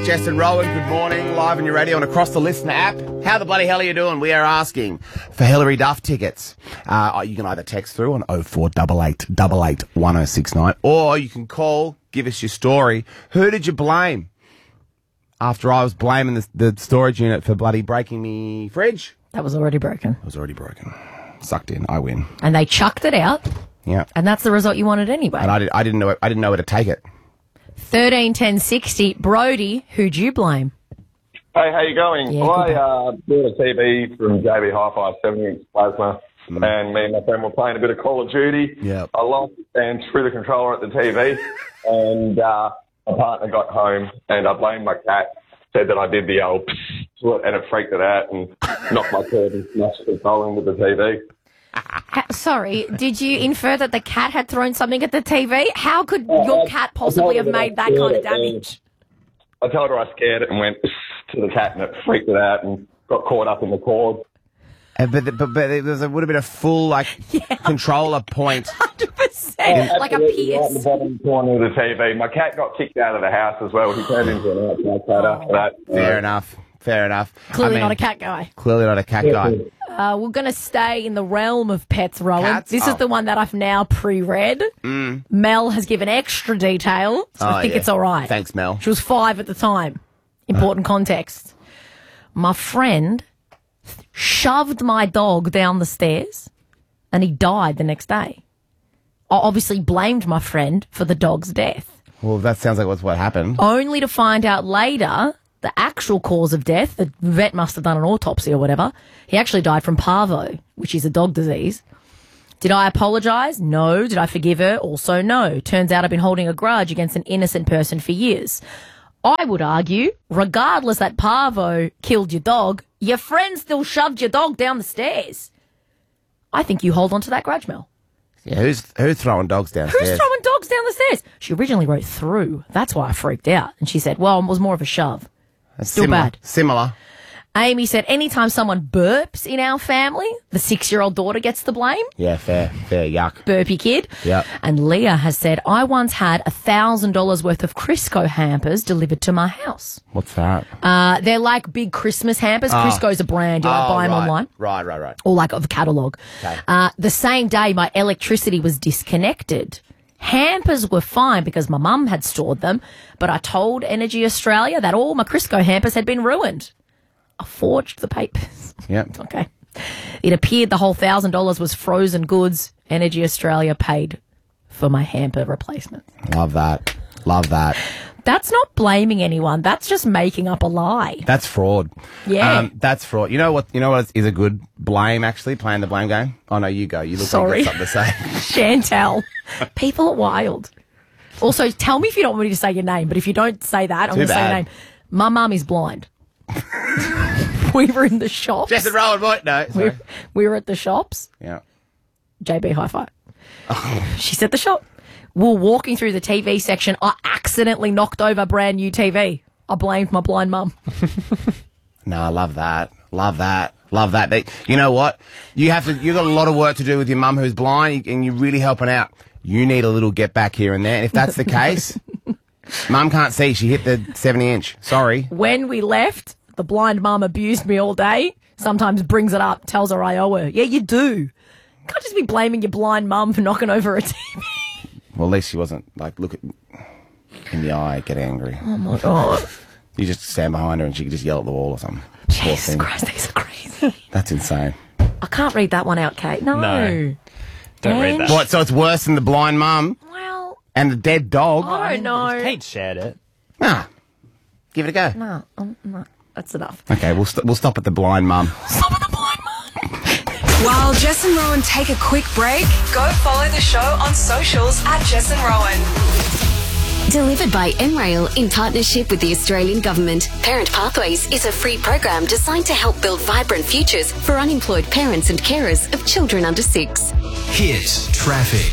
Jess and Rowan, good morning. Live on your radio and across the Listener app. How the bloody hell are you doing? We are asking for Hilary Duff tickets. You can either text through on 0488 88 1069 or you can call, give us your story. Who did you blame after I was blaming the storage unit for bloody breaking me fridge? That was already broken. It was already broken. Sucked in. I win. And they chucked it out. Yeah. And that's the result you wanted anyway. And I didn't know where to take it. 13 10 60. Brody, who'd you blame? Hey, how you going? Yeah, I bought a TV from JB Hi-Fi, 70-inch plasma, and me and my friend were playing a bit of Call of Duty. Yep. I lost and threw the controller at the TV, and my partner got home, and I blamed my cat, said that I did the old psst, and it freaked it out and knocked my cord and smashed the controller into the TV. Sorry, did you infer that the cat had thrown something at the TV? How could your cat possibly have made that kind of damage? I told her I scared it and went to the cat and it freaked it out and got caught up in the cord. But there would have been a full, controller point. 100%. Like a Right Pierce. in the bottom corner of the TV. My cat got kicked out of the house as well. He turned into an outside cat after that. Fair enough. Clearly not a cat guy. Clearly not a cat guy. We're going to stay in the realm of pets, Rowan. Cats? This is the one that I've now pre-read. Mel has given extra detail, so I think it's all right. Thanks, Mel. She was 5 at the time. Important context. My friend shoved my dog down the stairs and he died the next day. I obviously blamed my friend for the dog's death. Well, that sounds like what happened. Only to find out later the actual cause of death. The vet must have done an autopsy or whatever. He actually died from parvo, which is a dog disease. Did I apologise? No. Did I forgive her? Also no. Turns out I've been holding a grudge against an innocent person for years. I would argue, regardless that parvo killed your dog, your friend still shoved your dog down the stairs. I think you hold on to that grudge, Mel. Yeah, who's throwing dogs downstairs? Who's throwing dogs down the stairs? She originally wrote through. That's why I freaked out. And she said, well, it was more of a shove. That's Still bad. Similar. Amy said, anytime someone burps in our family, the 6-year-old daughter gets the blame. Yeah, fair, yuck. Burpy kid. Yep. And Leah has said, I once had $1,000 worth of Crisco hampers delivered to my house. What's that? They're like big Christmas hampers. Crisco's a brand. You buy them online. Right. Or like of a catalogue. Okay. The same day my electricity was disconnected. Hampers were fine because my mum had stored them, but I told Energy Australia that all my Crisco hampers had been ruined. I forged the papers. Yep. Okay. It appeared the whole $1,000 was frozen goods. Energy Australia paid for my hamper replacement. Love that. That's not blaming anyone. That's just making up a lie. That's fraud. Yeah. That's fraud. You know what is a good blame, actually, playing the blame game? Oh, no, you go. You look like you got something to say. Chantel. People are wild. Also, tell me if you don't want me to say your name, but if you don't say that, I'm going to say your name. My mum is blind. We were in the shops. Jess and Rowan, boy. No, sorry. We were at the shops. Yeah. JB Hi-Fi. She's at the shop. We're walking through the TV section. I accidentally knocked over a brand new TV. I blamed my blind mum. No, I love that. You know what? You've got a lot of work to do with your mum who's blind, and you're really helping out. You need a little get back here and there. And if that's the case, mum can't see. She hit the 70-inch. Sorry. When we left, the blind mum abused me all day. Sometimes brings it up, tells her I owe her. Yeah, you do. You can't just be blaming your blind mum for knocking over a TV. Well, at least she wasn't, look in the eye, get angry. Oh, my God. You just stand behind her and she could just yell at the wall or something. Jesus Christ, these are crazy. That's insane. I can't read that one out, Kate. No. Don't read that. What, so it's worse than the blind mum? Well, and the dead dog? I don't know. Kate shared it. Nah. Give it a go. No, that's enough. Okay, we'll stop at the blind mum. Stop at the blind mum. While Jess and Rowan take a quick break, go follow the show on socials at Jess and Rowan. Delivered by NRail in partnership with the Australian Government. Parent Pathways is a free program designed to help build vibrant futures for unemployed parents and carers of children under 6. Hit traffic.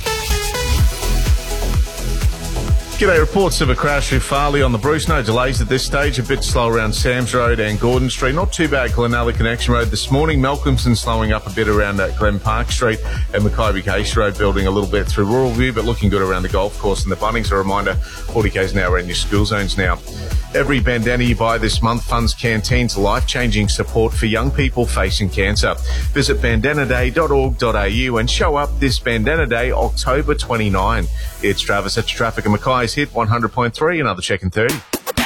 G'day, reports of a crash through Farley on the Bruce. No delays at this stage. A bit slow around Sam's Road and Gordon Street. Not too bad, Glenalla Connection Road this morning. Malcolmson slowing up a bit around Glen Park Street and Mackay Case Road building a little bit through Rural View, but looking good around the golf course and the Bunnings. A reminder, 40 k's an hour in your school zones now. Every bandana you buy this month funds Canteen's life-changing support for young people facing cancer. Visit bandanaday.org.au and show up this Bandana Day, October 29. It's Travis at Traffic and Mackay's Hit 100.3. Another check in 30.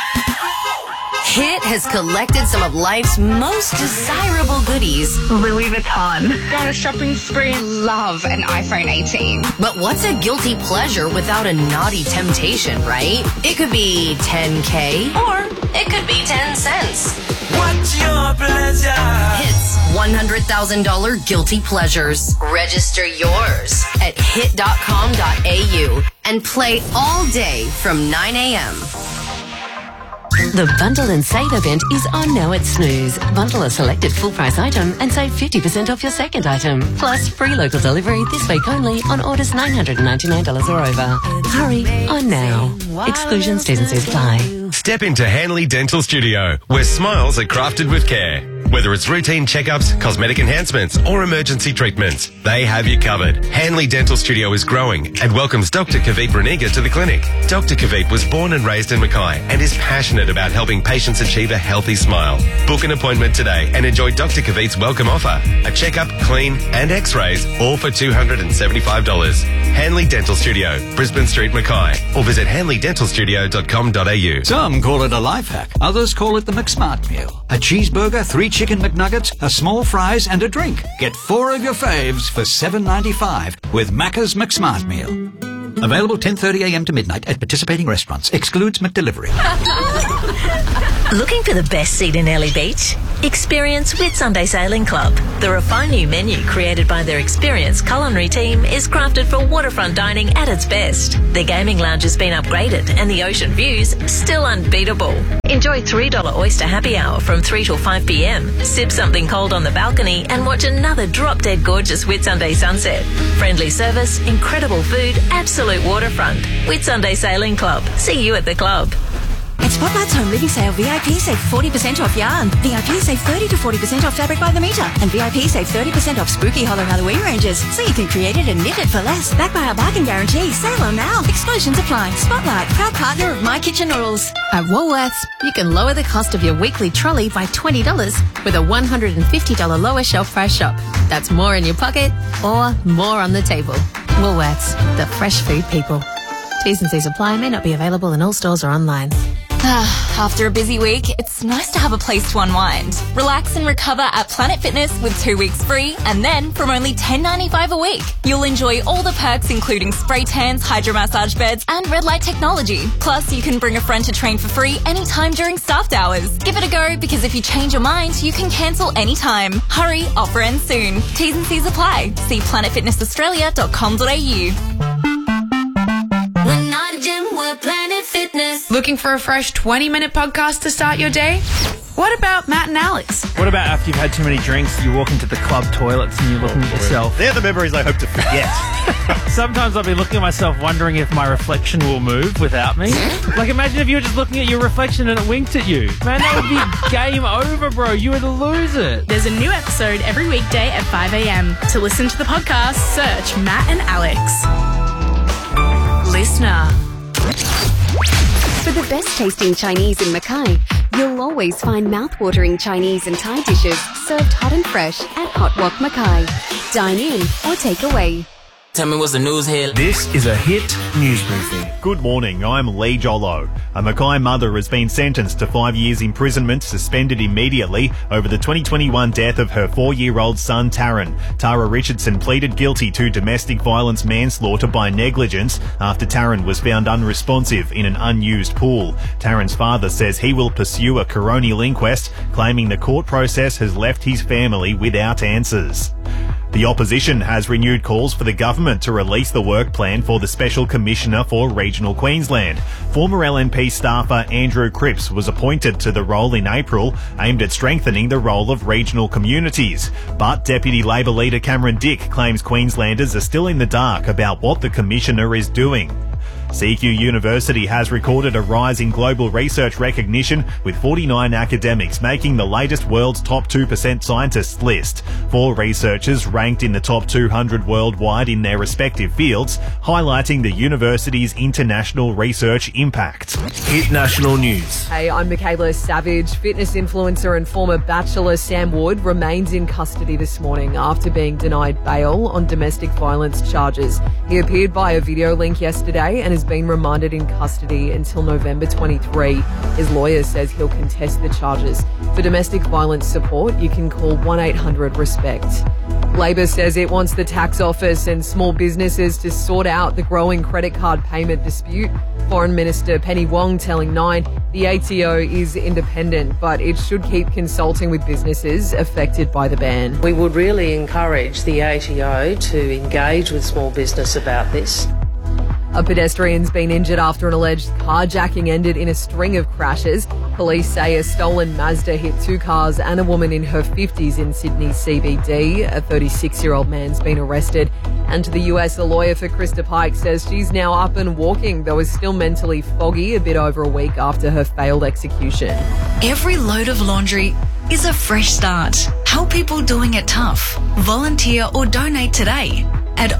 Hit has collected some of life's most desirable goodies. Louis Vuitton. Got a shopping spree. Love an iPhone 18. But what's a guilty pleasure without a naughty temptation, right? It could be $10K or it could be 10 cents. What's your pleasure? Hit's $100,000 guilty pleasures. Register yours at hit.com.au and play all day from 9 a.m. The Bundle and Save event is on now at Snooze. Bundle a selected full price item and save 50% off your second item. Plus free local delivery this week only on orders $999 or over. Hurry on now. Exclusions, T's and C's apply. Step into Hanley Dental Studio, where smiles are crafted with care. Whether it's routine checkups, cosmetic enhancements, or emergency treatments, they have you covered. Hanley Dental Studio is growing and welcomes Dr. Kavit Bruniga to the clinic. Dr. Kavit was born and raised in Mackay and is passionate about helping patients achieve a healthy smile. Book an appointment today and enjoy Dr. Kavit's welcome offer. A checkup, clean, and x-rays, all for $275. Hanley Dental Studio, Brisbane Street, Mackay. Or visit hanleydentalstudio.com.au. Some call it a life hack. Others call it the McSmart meal. A cheeseburger, 3 chicken McNuggets, a small fries and a drink. Get 4 of your faves for $7.95 with Macca's McSmart meal. Available 10:30 a.m. to midnight at participating restaurants. Excludes McDelivery. Looking for the best seat in Early Beach? Experience Whitsunday Sailing Club. The refined new menu created by their experienced culinary team is crafted for waterfront dining at its best. Their gaming lounge has been upgraded and the ocean views still unbeatable. Enjoy $3 oyster happy hour from 3 till 5 p.m. Sip something cold on the balcony and watch another drop-dead gorgeous Whitsunday sunset. Friendly service, incredible food, absolute waterfront. Whitsunday Sailing Club. See you at the club. At Spotlight's Home Living Sale, VIP save 40% off yarn. VIP save 30 to 40% off fabric by the metre. And VIP save 30% off spooky Hollow Halloween ranges. So you can create it and knit it for less. Backed by our bargain guarantee. Sale on now. Exclusions apply. Spotlight, proud partner of My Kitchen Rules. At Woolworths, you can lower the cost of your weekly trolley by $20 with a $150 lower shelf price shop. That's more in your pocket or more on the table. Woolworths, the fresh food people. T's and C's apply, may not be available in all stores or online. After a busy week, it's nice to have a place to unwind. Relax and recover at Planet Fitness with 2 weeks free, and then from only $10.95 a week, you'll enjoy all the perks including spray tans, hydromassage beds, and red light technology. Plus, you can bring a friend to train for free anytime during staffed hours. Give it a go, because if you change your mind, you can cancel anytime. Hurry, offer ends soon. T's and C's apply. See planetfitnessaustralia.com.au. We're not a gym, we're Planet Fitness. Looking for a fresh 20-minute podcast to start your day? What about Matt and Alex? What about after you've had too many drinks, you walk into the club toilets and you're looking at yourself? They're the memories I hope to forget. Sometimes I'll be looking at myself wondering if my reflection will move without me. Like, imagine if you were just looking at your reflection and it winked at you. Man, that would be game over, bro. You would lose it. There's a new episode every weekday at 5 a.m. To listen to the podcast, search Matt and Alex. Listener. For the best tasting Chinese in Mackay, you'll always find mouth-watering Chinese and Thai dishes served hot and fresh at Hot Wok Mackay. Dine in or take away. Tell me what's the news here. This is a Hit News Briefing. Good morning, I'm Lee Jollo. A Mackay mother has been sentenced to 5 years imprisonment, suspended immediately, over the 2021 death of her 4-year-old son, Taryn. Tara Richardson pleaded guilty to domestic violence manslaughter by negligence after Taryn was found unresponsive in an unused pool. Taryn's father says he will pursue a coronial inquest, claiming the court process has left his family without answers. The opposition has renewed calls for the government to release the work plan for the Special Commissioner for Regional Queensland. Former LNP staffer Andrew Cripps was appointed to the role in April, aimed at strengthening the role of regional communities. But Deputy Labor leader Cameron Dick claims Queenslanders are still in the dark about what the Commissioner is doing. CQ University has recorded a rise in global research recognition, with 49 academics making the latest world's top 2% scientists list. 4 researchers ranked in the top 200 worldwide in their respective fields, highlighting the university's international research impact. Hit national news. Hey, I'm Michaela Savage. Fitness influencer and former bachelor Sam Wood remains in custody this morning after being denied bail on domestic violence charges. He appeared via video link yesterday and has been remanded in custody until November 23. His lawyer says he'll contest the charges. For domestic violence support, you can call 1-800-RESPECT. Labor says it wants the tax office and small businesses to sort out the growing credit card payment dispute. Foreign Minister Penny Wong telling Nine the ATO is independent, but it should keep consulting with businesses affected by the ban. We would really encourage the ATO to engage with small business about this. A pedestrian's been injured after an alleged carjacking ended in a string of crashes. Police say a stolen Mazda hit 2 cars and a woman in her 50s in Sydney CBD. A 36-year-old man's been arrested. And to the US, a lawyer for Krista Pike says she's now up and walking, though is still mentally foggy a bit over a week after her failed execution. Every load of laundry is a fresh start. Help people doing it tough. Volunteer or donate today at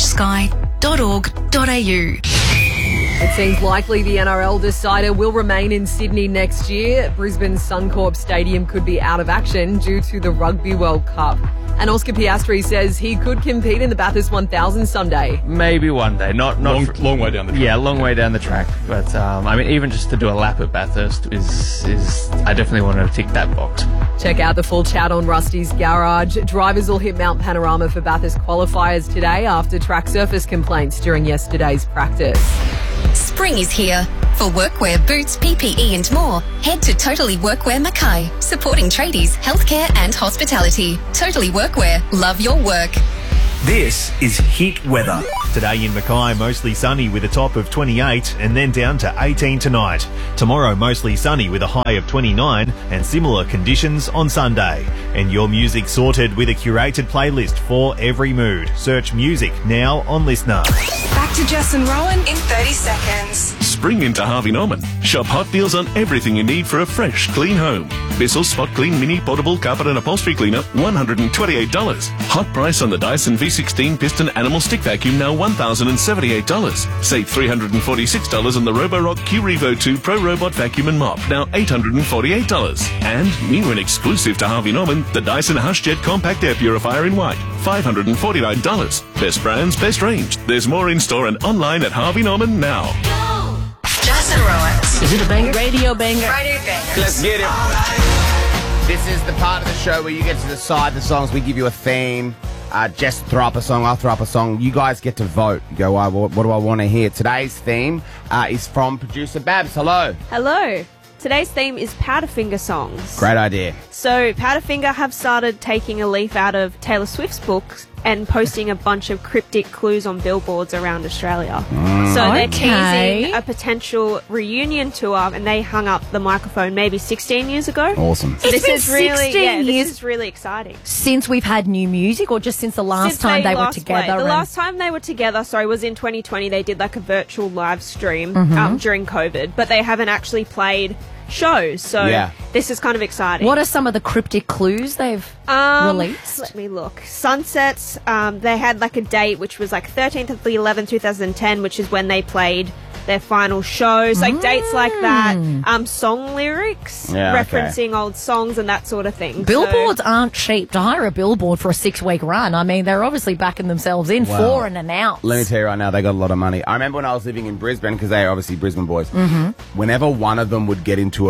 orangesky.org.au. It seems likely the NRL decider will remain in Sydney next year. Brisbane's Suncorp Stadium could be out of action due to the Rugby World Cup. And Oscar Piastri says he could compete in the Bathurst 1000 someday. Maybe one day. Not long way down the track. Yeah, long way down the track. But I mean, even just to do a lap at Bathurst is I definitely want to tick that box. Check out the full chat on Rusty's Garage. Drivers will hit Mount Panorama for Bathurst qualifiers today after track surface complaints during yesterday's practice. Spring is here. For workwear, boots, PPE and more, head to Totally Workwear Mackay, supporting tradies, healthcare and hospitality. Totally Workwear, love your work. This is Hit Weather. Today in Mackay, mostly sunny with a top of 28 and then down to 18 tonight. Tomorrow, mostly sunny with a high of 29 and similar conditions on Sunday. And your music sorted with a curated playlist for every mood. Search music now on Listener. Back to Jess and Rowan in 30 seconds. Spring into Harvey Norman. Shop hot deals on everything you need for a fresh, clean home. Bissell Spot Clean Mini Portable Carpet and Upholstery Cleaner, $128. Hot price on the Dyson V16 Piston Animal Stick Vacuum, now $1,078. Save $346 on the Roborock Q-Revo 2 Pro Robot Vacuum and Mop, now $848. And, new and exclusive to Harvey Norman, the Dyson HushJet Compact Air Purifier in white, $549. Best brands, best range. There's more in store and online at Harvey Norman now. Jess and Rowan. Is it a banger? Radio banger. Friday bangers. Let's get it. This is the part of the show where you get to decide the songs. We give you a theme. Jess throw up a song, I'll throw up a song. You guys get to vote. You go, what do I want to hear? Today's theme is from producer Babs. Hello. Hello. Today's theme is Powderfinger songs. Great idea. So Powderfinger have started taking a leaf out of Taylor Swift's books and posting a bunch of cryptic clues on billboards around Australia. So they're teasing a potential reunion tour, and they hung up the microphone maybe 16 years ago. Awesome. So It's been 16 years this is really exciting. Since we've had new music, or just since the last time they were together? The last time they were together, was in 2020. They did like a virtual live stream during COVID, but they haven't actually played shows, so this is kind of exciting. What are some of the cryptic clues they've released? Let me look. Sunsets, they had like a date which was like 13th of the 11th, 2010, which is when they played their final shows, like dates like that. Song lyrics, referencing old songs and that sort of thing. Billboards aren't cheap. To hire a billboard for a 6-week run, I mean, they're obviously backing themselves in for an announce. Let me tell you right now, they got a lot of money. I remember when I was living in Brisbane, because they are obviously Brisbane boys. Whenever one of them would get into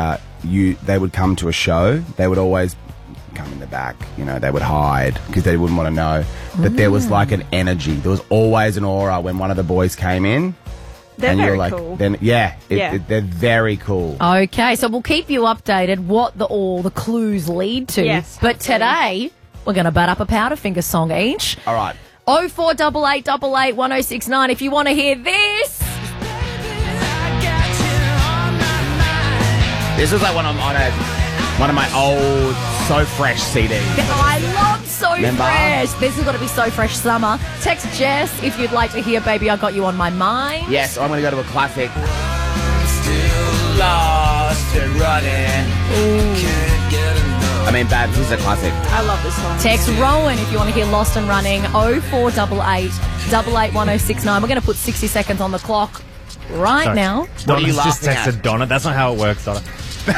they would come to a show, they would always come in the back, they would hide because they wouldn't want to know. But there was like an energy. There was always an aura when one of the boys came in. They're very cool. They're very cool. Okay, so we'll keep you updated what all the clues lead to. Yes. But today, we're going to bat up a Powderfinger song each. All right. 048888 1069 if you want to hear this. This was like one of my old So Fresh CDs. I love So Remember? fresh. This has got to be so fresh summer. Text Jess if you'd like to hear Baby I Got You on My Mind. Yes, I'm going to go to a classic. Still lost and running. I mean, Babs, this is a classic. I love this song. Text Rowan if you want to hear Lost and Running. 0488 881069. We're going to put 60 seconds on the clock right now. What are you just laughing texted at? Donna. That's not how it works, Donna.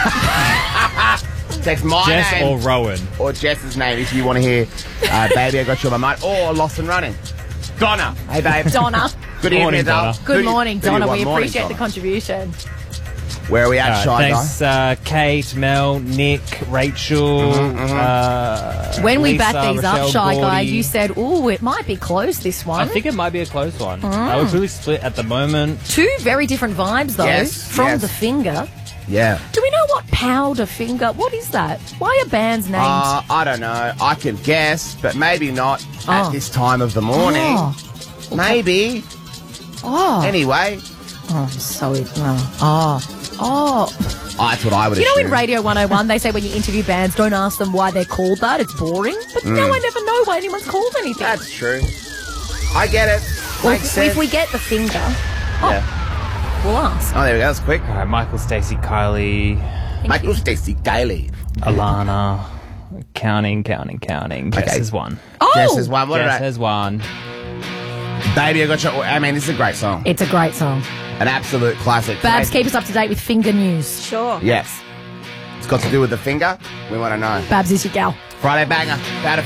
Text my Jess name. or Rowan. Or Jess's name if you want to hear Baby I Got You on My Mind. Or Lost and Running. Donna. Hey, babe. Donna. Good Morning, evening, Donna. Donna. Good morning, Donna. We Morning, appreciate Donna. the contribution. Where are we at, Shy Guy? Thanks, Kate, Mel, Nick, Rachel. When we Lisa, bat these up, Rochelle, Shy Guy, Gordy. you said, ooh, it might be close, this one. I think it might be a close one. Mm. We're really split at the moment. Two very different vibes, though, Yes, from yes. the finger. Yeah. Do we know what powder finger? What is that? Why are bands named? I don't know. I could guess, but maybe not at this time of the morning. Oh. Maybe. Oh. Anyway. Oh, I'm so... Oh. That's what I would You know, assume. in Radio 101, they say when you interview bands, don't ask them why they're called that. It's boring. But no, I never know why anyone's called anything. That's true. I get it. Well, Makes sense. if we get the finger, Yeah. we'll ask. Oh, there we go. That's quick. All right, Michael, Stacey, Kylie, Michael, Stacey, Kylie. Alana. Counting. Jess has won. Oh! Jess has won. What Jess about has won. Baby I Got You? I mean, this is a great song. It's a great song. An absolute classic. Babs, keep us up to date with finger news. Sure. Yes. It's got to do with the finger. We want to know. Babs is your gal. Friday banger. About a